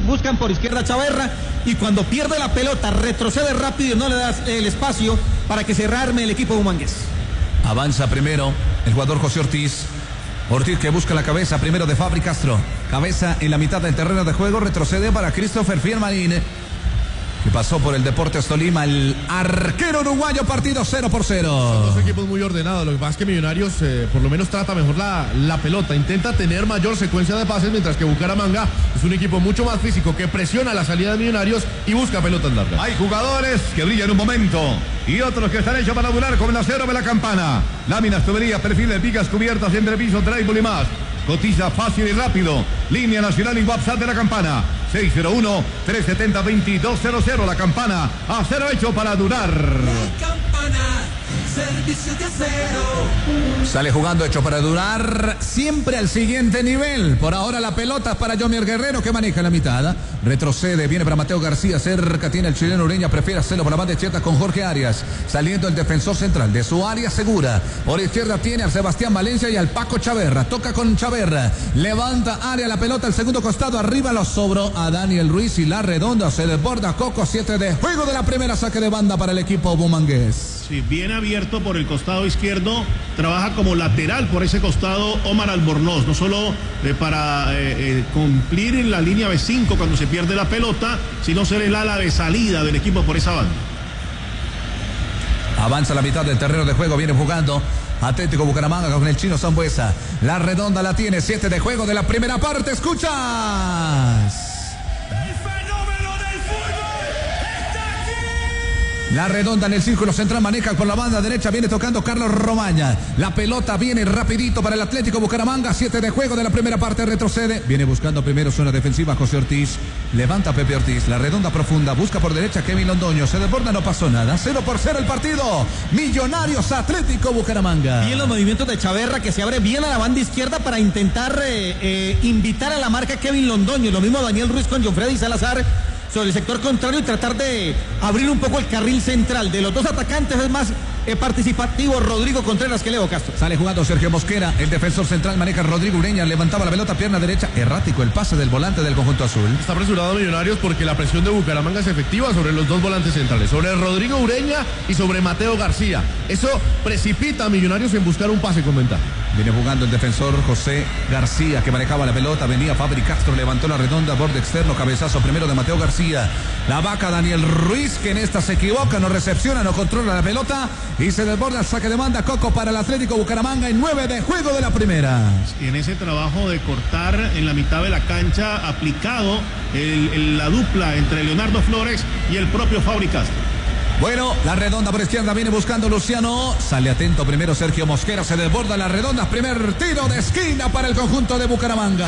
buscan por izquierda a Chaverra y cuando pierde la pelota retrocede rápido y no le das el espacio para que se rearme el equipo bumangués. Avanza primero el jugador José Ortiz. Ortiz que busca la cabeza primero de Fabri Castro. Cabeza en la mitad del terreno de juego. Retrocede para Christopher Firmarín, que pasó por el Deportes Tolima, el arquero uruguayo. Partido 0-0. Son dos equipos muy ordenados. Lo que pasa es que Millonarios por lo menos trata mejor la pelota, intenta tener mayor secuencia de pases, mientras que Bucaramanga es un equipo mucho más físico, que presiona la salida de Millonarios y busca pelotas largas. Hay jugadores que brillan en un momento y otros que están hechos para durar, como el acero de la campana. Láminas, tuberías, perfiles, vigas, cubiertas, entrepisos, drywall y más. Cotiza fácil y rápido. Línea nacional y WhatsApp de la campana. 601-370-2200. La campana. Acero hecho para durar. La campana. Servicio de acero. Sale jugando hecho para durar, siempre al siguiente nivel. Por ahora la pelota es para Yomier Guerrero, que maneja la mitad. Retrocede, viene para Mateo García, cerca tiene el chileno Ureña, prefiere hacerlo por la banda izquierda con Jorge Arias. Saliendo el defensor central de su área segura. Por izquierda tiene al Sebastián Valencia y al Paco Chaverra. Toca con Chaverra, levanta área la pelota al segundo costado, arriba lo sobró a Daniel Ruiz y la redonda se desborda. Coco, 7 de juego de la primera, saque de banda para el equipo bumangués. Sí, bien abierto por el costado izquierdo, trabaja como lateral por ese costado Omar Albornoz, no solo para cumplir en la línea B5 cuando se pierde la pelota, sino ser el ala de salida del equipo por esa banda. Avanza la mitad del terreno de juego, viene jugando Atlético Bucaramanga con el chino Sambuesa. La redonda la tiene, 7 de juego de la primera parte, escuchas. La redonda en el círculo central, maneja por la banda derecha, viene tocando Carlos Romaña. La pelota viene rapidito para el Atlético Bucaramanga, 7 de juego de la primera parte, retrocede. Viene buscando primero zona defensiva José Ortiz. Levanta Pepe Ortiz, la redonda profunda, busca por derecha Kevin Londoño. Se desborda, no pasó nada. 0-0 el partido. Millonarios Atlético Bucaramanga. Bien los movimientos de Chaverra, que se abre bien a la banda izquierda para intentar invitar a la marca Kevin Londoño. Lo mismo Daniel Ruiz con John Freddy Salazar sobre el sector contrario y tratar de abrir un poco el carril central. De los dos atacantes es más participativo Rodrigo Contreras que Leo Castro. Sale jugando Sergio Mosquera, el defensor central, maneja Rodrigo Ureña, levantaba la pelota, pierna derecha, errático el pase del volante del conjunto azul. Está apresurado Millonarios porque la presión de Bucaramanga es efectiva sobre los dos volantes centrales, sobre Rodrigo Ureña y sobre Mateo García. Eso precipita a Millonarios en buscar un pase con ventaja. Viene jugando el defensor José García, que manejaba la pelota, venía Fabri Castro, levantó la redonda, borde externo, cabezazo primero de Mateo García. La vaca Daniel Ruiz, que en esta se equivoca, no recepciona, no controla la pelota y se desborda el saque de banda. Coco para el Atlético Bucaramanga en 9 de juego de la primera. Y en ese trabajo de cortar en la mitad de la cancha, aplicado la dupla entre Leonardo Flores y el propio Fabri Castro. Bueno, la redonda por izquierda viene buscando Luciano. Sale atento primero Sergio Mosquera. Se desborda la redonda. Primer tiro de esquina para el conjunto de Bucaramanga.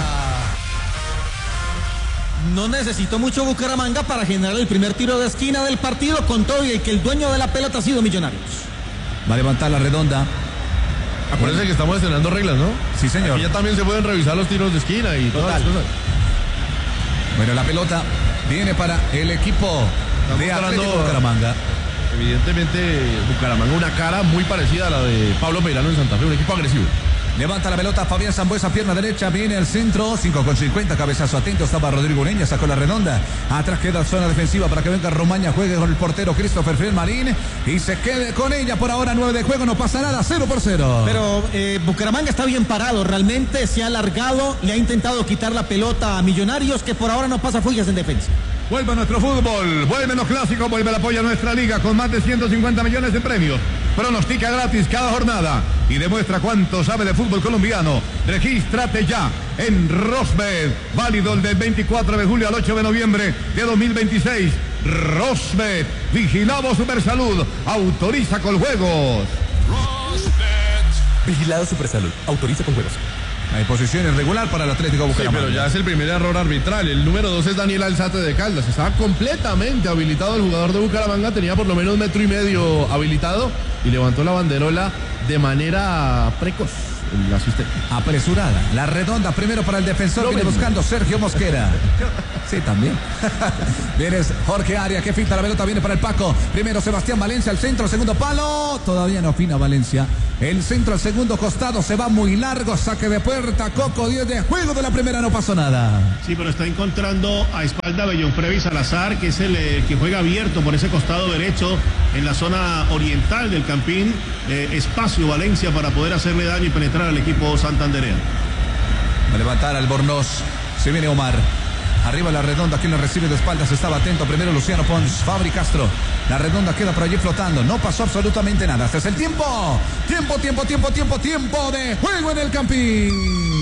No necesitó mucho Bucaramanga para generar el primer tiro de esquina del partido, con todo y que el dueño de la pelota ha sido Millonarios. Va a levantar la redonda. Acuérdense que estamos estrenando reglas, ¿no? Sí, señor. Aquí ya también se pueden revisar los tiros de esquina y todas las cosas. Bueno, la pelota viene para el equipo de Atlético Bucaramanga. Evidentemente Bucaramanga una cara muy parecida a la de Pablo Meirano en Santa Fe, un equipo agresivo. Levanta la pelota Fabián Sambuesa, pierna derecha, viene al centro, 5,50, cabezazo atento, estaba Rodrigo Ureña, sacó la redonda, atrás queda zona defensiva para que venga Romaña, juegue con el portero Christopher Filmarín y se quede con ella. Por ahora 9 de juego, no pasa nada, 0-0. Pero Bucaramanga está bien parado, realmente se ha alargado, le ha intentado quitar la pelota a Millonarios, que por ahora no pasa fullas en defensa. Vuelve nuestro fútbol, vuelven los clásicos, vuelve el apoyo a nuestra liga con más de 150 millones de premios. Pronostica gratis cada jornada y demuestra cuánto sabe de fútbol colombiano. Regístrate ya en Rosbet, válido el del 24 de julio al 8 de noviembre de 2026. Rosbet, vigilado Supersalud, autoriza con juegos. Rosbet. Vigilado Supersalud, autoriza con juegos. Hay posición irregular para el Atlético Bucaramanga. Sí, pero ya es el primer error arbitral. El número 2 es Daniel Alzate de Caldas. Estaba completamente habilitado el jugador de Bucaramanga. Tenía por lo menos 1,5 metros habilitado y levantó la banderola de manera precoz. El asistente. Apresurada. La redonda primero para el defensor. Viene buscando Sergio Mosquera. Sí, también. Viene Jorge Arias que finta la pelota. Viene para el Paco. Primero Sebastián Valencia al centro. Segundo palo. Todavía no afina Valencia. El centro al segundo costado se va muy largo. Saque de puerta. Coco 10 de juego de la primera. No pasó nada. Sí, pero está encontrando a espalda de John Freddy Salazar, que es el que juega abierto por ese costado derecho en la zona oriental del Campín. Espacio Valencia para poder hacerle daño y penetrar al equipo santandereano. Va a levantar Albornoz. Se viene Omar. Arriba la redonda, quien la recibe de espaldas, estaba atento. Primero Luciano Pons, Fabri Castro. La redonda queda por allí flotando. No pasó absolutamente nada. Este es el tiempo. Tiempo de juego en el Campín.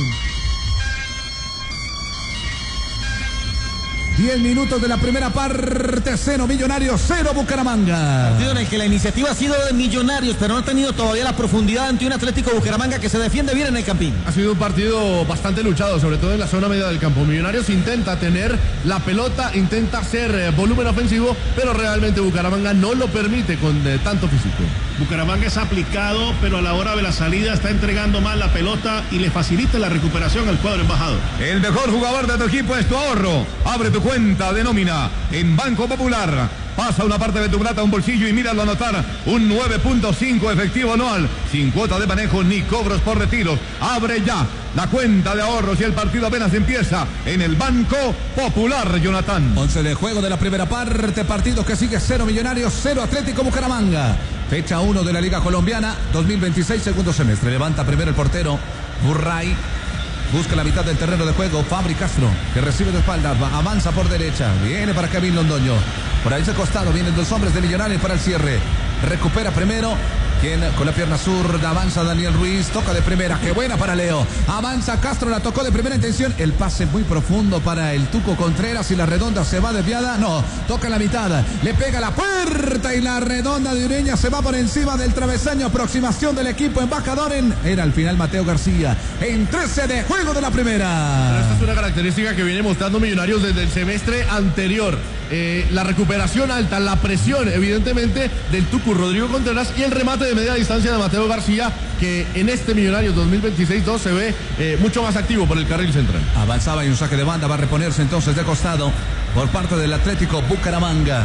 10 minutos de la primera parte. 0 Millonarios, 0 Bucaramanga. Partido en el que la iniciativa ha sido de Millonarios, pero no ha tenido todavía la profundidad ante un Atlético Bucaramanga que se defiende bien en el Campín. Ha sido un partido bastante luchado, sobre todo en la zona media del campo. Millonarios intenta tener la pelota, intenta hacer volumen ofensivo, pero realmente Bucaramanga no lo permite con tanto físico. Bucaramanga es aplicado, pero a la hora de la salida está entregando mal la pelota y le facilita la recuperación al cuadro embajador. El mejor jugador de tu equipo es tu ahorro. Abre tu cuenta de nómina en Banco Popular. Pasa una parte de tu plata a un bolsillo y míralo anotar un 9.5 efectivo anual, sin cuota de manejo ni cobros por retiros. Abre ya la cuenta de ahorros y el partido apenas empieza en el Banco Popular, Jonathan. 11 de juego de la primera parte, partido que sigue 0 Millonarios, 0 Atlético Bucaramanga. Fecha 1 de la Liga Colombiana, 2026, segundo semestre. Levanta primero el portero, Burray. Busca la mitad del terreno de juego, Fabri Castro, que recibe de espaldas, avanza por derecha, viene para Kevin Londoño. Por ahí ese costado vienen dos hombres de Millonarios para el cierre. Recupera primero, quien con la pierna zurda avanza Daniel Ruiz, toca de primera, qué buena para Leo. Avanza Castro, la tocó de primera intención, el pase muy profundo para el Tuco Contreras y la redonda se va desviada, no, toca en la mitad, le pega la puerta y la redonda de Ureña se va por encima del travesaño, aproximación del equipo embajador era al final Mateo García, en 13 de juego de la primera. Pero esta es una característica que viene mostrando Millonarios desde el semestre anterior. La recuperación alta, la presión evidentemente del Tucu Rodrigo Contreras y el remate de media distancia de Mateo García, que en este Millonarios 2026-2 se ve mucho más activo por el carril central. Avanzaba y un saque de banda, va a reponerse entonces de costado por parte del Atlético Bucaramanga.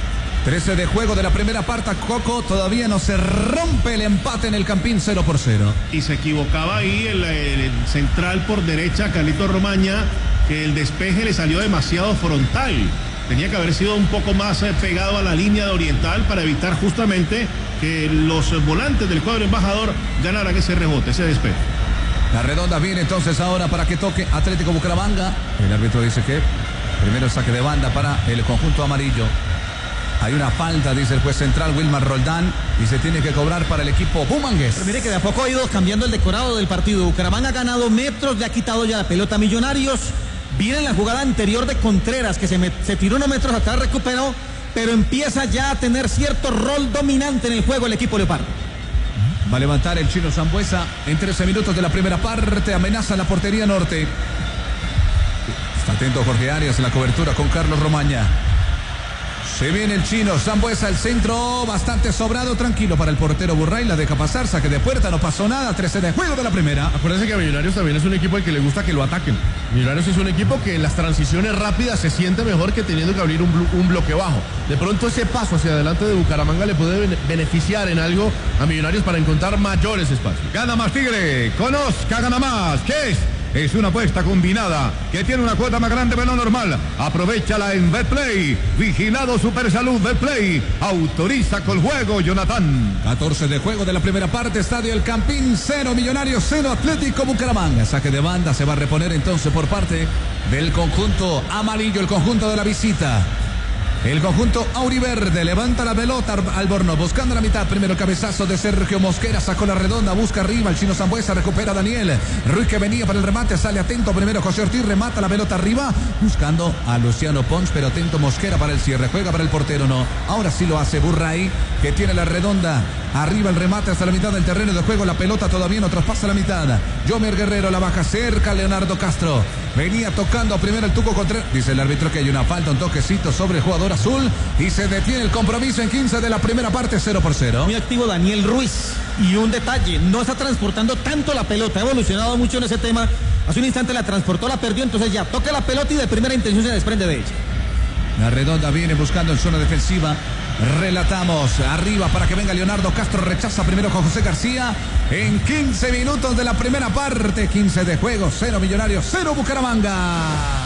13 de juego de la primera parte, Coco, todavía no se rompe el empate en el Campín 0-0. Y se equivocaba ahí el central por derecha, Carlito Romaña, que el despeje le salió demasiado frontal. Tenía que haber sido un poco más pegado a la línea de Oriental para evitar justamente que los volantes del cuadro embajador ganaran ese rebote, ese despeje. La redonda viene entonces ahora para que toque Atlético Bucaramanga. El árbitro dice que primero el saque de banda para el conjunto amarillo. Hay una falta, dice el juez central Wilmar Roldán, y se tiene que cobrar para el equipo bumangués. Pero mire que de a poco ha ido cambiando el decorado del partido. Bucaramanga ha ganado metros, le ha quitado ya la pelota a Millonarios. Viene en la jugada anterior de Contreras, que se tiró unos metros atrás, recuperó, pero empieza ya a tener cierto rol dominante en el juego el equipo leopardo. Va a levantar el chino Sambuesa en 13 minutos de la primera parte, amenaza la portería norte. Está atento Jorge Arias en la cobertura con Carlos Romaña. Se viene el chino Sambuesa, el centro bastante sobrado, tranquilo para el portero Burray, la deja pasar, saque de puerta, no pasó nada, 13 de juego de la primera. Acuérdense que a Millonarios también es un equipo al que le gusta que lo ataquen. Millonarios es un equipo que en las transiciones rápidas se siente mejor que teniendo que abrir un bloque bajo. De pronto ese paso hacia adelante de Bucaramanga le puede beneficiar en algo a Millonarios para encontrar mayores espacios. Gana más Tigre, conozca, gana más. ¿Qué es? Es una apuesta combinada que tiene una cuota más grande de lo normal. Aprovechala en Betplay. Vigilado Supersalud Betplay. Autoriza con juego, Jonathan. 14 de juego de la primera parte. Estadio El Campín, 0 Millonarios, 0 Atlético Bucaramanga. Saque de banda se va a reponer entonces por parte del conjunto amarillo, el conjunto de la visita. El conjunto auriverde levanta la pelota, Albornoz buscando la mitad, primero el cabezazo de Sergio Mosquera, sacó la redonda, busca arriba, el chino Sambuesa, recupera a Daniel Ruiz que venía para el remate, sale atento primero José Ortiz, remata la pelota arriba, buscando a Luciano Pons, pero atento Mosquera para el cierre, juega para el portero, no, ahora sí lo hace Burray, que tiene la redonda, arriba el remate hasta la mitad del terreno de juego, la pelota todavía no traspasa la mitad, Yomer Guerrero la baja cerca, Leonardo Castro, venía tocando primero el Tuco Contreras, dice el árbitro que hay una falta, un toquecito sobre el jugador azul y se detiene el compromiso en 15 de la primera parte, 0-0. Muy activo Daniel Ruiz y un detalle, no está transportando tanto la pelota, ha evolucionado mucho en ese tema, hace un instante la transportó, la perdió, entonces ya toca la pelota y de primera intención se desprende de ella. La redonda viene buscando en zona defensiva, Relatamos arriba para que venga Leonardo Castro, rechaza primero con José García en 15 minutos de la primera parte, 15 de juego, 0 Millonarios, 0 Bucaramanga.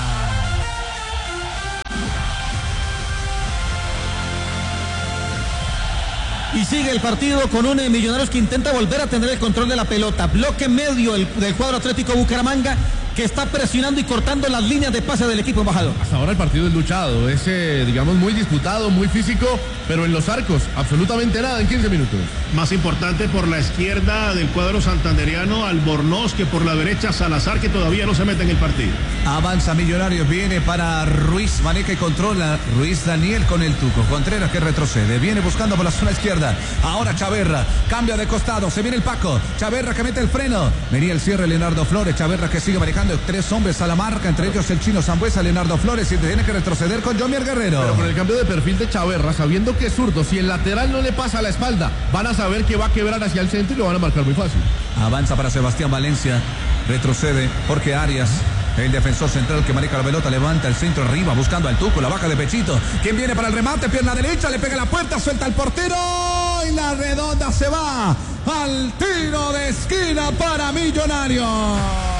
Y sigue el partido con un Millonarios que intenta volver a tener el control de la pelota. Bloque medio del cuadro Atlético Bucaramanga, que está presionando y cortando las líneas de pase del equipo embajador. Hasta ahora el partido es luchado, es digamos muy disputado, muy físico, pero en los arcos absolutamente nada en 15 minutos. Más importante por la izquierda del cuadro santandereano Albornoz que por la derecha Salazar, que todavía no se mete en el partido. Avanza Millonarios, viene para Ruiz, maneja y controla Ruiz Daniel con el Tuco. Contreras que retrocede, viene buscando por la zona izquierda. Ahora Chaverra, cambia de costado, se viene el Paco. Chaverra que mete el freno. Venía el cierre Leonardo Flores, Chaverra que sigue manejando. 3 hombres a la marca, entre ellos el chino Sambuesa, Leonardo Flores, y tiene que retroceder con Jomier Guerrero. Pero con el cambio de perfil de Chaverra, sabiendo que es zurdo, si el lateral no le pasa a la espalda, van a saber que va a quebrar hacia el centro y lo van a marcar muy fácil. Avanza para Sebastián Valencia, retrocede Jorge Arias. El defensor central que maneja la pelota, levanta el centro arriba, buscando al Tuco, la baja de pechito. ¿Quién viene para el remate? Pierna derecha, le pega la puerta, suelta el portero y la redonda se va al tiro de esquina para Millonarios.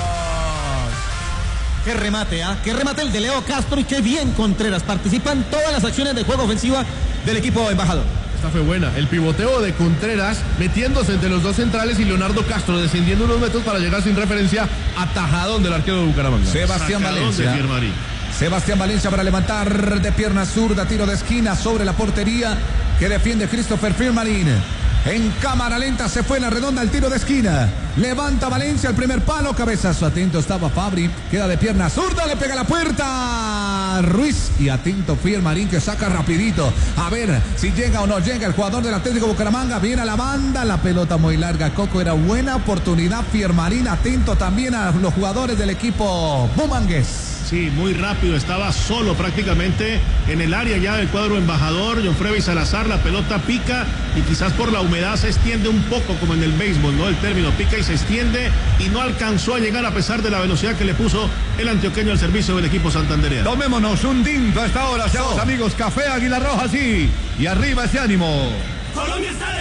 Qué remate, qué remate el de Leo Castro y qué bien Contreras. Participan todas las acciones de juego ofensiva del equipo embajador. Esta fue buena. El pivoteo de Contreras metiéndose entre los dos centrales y Leonardo Castro descendiendo unos metros para llegar sin referencia atajadón del arquero de Bucaramanga. Sebastián Valencia. Sebastián Valencia para levantar de pierna zurda, tiro de esquina sobre la portería que defiende Christopher Firmarín. En cámara lenta se fue en la redonda el tiro de esquina. Levanta Valencia el primer palo, cabezazo. Atento estaba Fabri, queda de pierna zurda, le pega la puerta Ruiz. Y atento Firmarín que saca rapidito. A ver si llega o no llega el jugador del Atlético Bucaramanga. Viene a la banda, la pelota muy larga. Coco, era buena oportunidad. Firmarín atento también a los jugadores del equipo bumangués. Sí, muy rápido, estaba solo prácticamente en el área ya del cuadro embajador. Jonfrevi Salazar, la pelota pica y quizás por la humedad se extiende un poco como en el béisbol, ¿no? El término pica y se extiende y no alcanzó a llegar a pesar de la velocidad que le puso el antioqueño al servicio del equipo santandereano. Tomémonos un tinto a esta hora, seamos amigos. Café Águila Roja, sí, y arriba ese ánimo. Colombia está